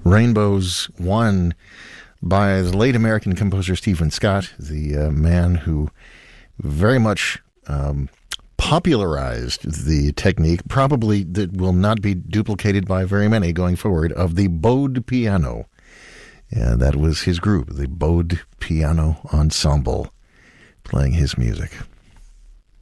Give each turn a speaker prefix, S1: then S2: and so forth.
S1: Rainbows, one by the late American composer Stephen Scott, the man who very much popularized the technique, probably that will not be duplicated by very many going forward, of the bowed piano. And that was his group, the Bowed Piano Ensemble, playing his music.